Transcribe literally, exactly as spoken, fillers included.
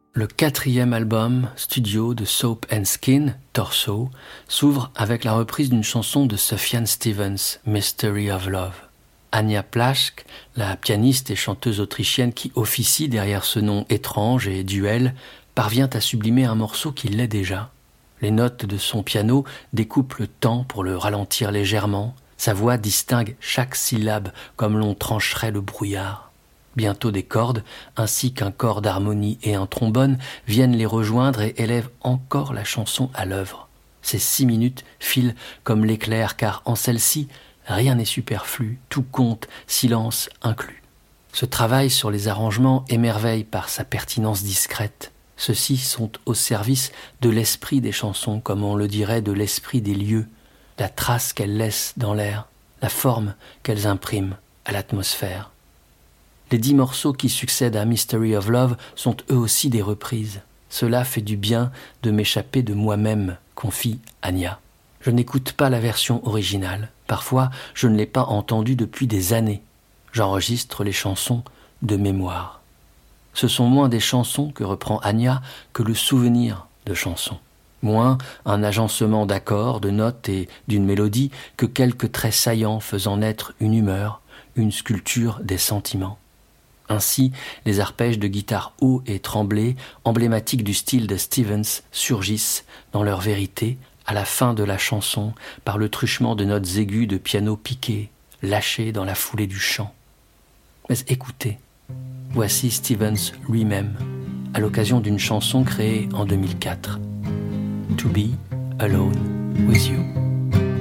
Le quatrième album studio de Soap and Skin, Torso, s'ouvre avec la reprise d'une chanson de Sufjan Stevens, Mystery of Love. Anja Plaschke, la pianiste et chanteuse autrichienne qui officie derrière ce nom étrange et duel, parvient à sublimer un morceau qui l'est déjà. Les notes de son piano découpent le temps pour le ralentir légèrement. Sa voix distingue chaque syllabe comme l'on trancherait le brouillard. Bientôt des cordes, ainsi qu'un corps d'harmonie et un trombone, viennent les rejoindre et élèvent encore la chanson à l'œuvre. Ces six minutes filent comme l'éclair, car en celle-ci, rien n'est superflu, tout compte, silence inclus. Ce travail sur les arrangements émerveille par sa pertinence discrète. Ceux-ci sont au service de l'esprit des chansons, comme on le dirait de l'esprit des lieux, la trace qu'elles laissent dans l'air, la forme qu'elles impriment à l'atmosphère. Les dix morceaux qui succèdent à Mystery of Love sont eux aussi des reprises. Cela fait du bien de m'échapper de moi-même, confie Anja. Je n'écoute pas la version originale. Parfois, je ne l'ai pas entendue depuis des années. J'enregistre les chansons de mémoire. Ce sont moins des chansons que reprend Anja que le souvenir de chansons. Moins un agencement d'accords, de notes et d'une mélodie que quelques traits saillants faisant naître une humeur, une sculpture des sentiments. Ainsi, les arpèges de guitare hauts et tremblés, emblématiques du style de Stevens, surgissent dans leur vérité à la fin de la chanson par le truchement de notes aiguës de piano piqué, lâchées dans la foulée du chant. Mais écoutez, voici Stevens lui-même, à l'occasion d'une chanson créée en deux mille quatre. To be alone with you.